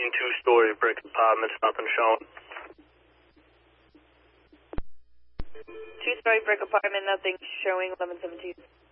two-story brick apartments, nothing shown. Two-story brick apartment, nothing showing, 1117.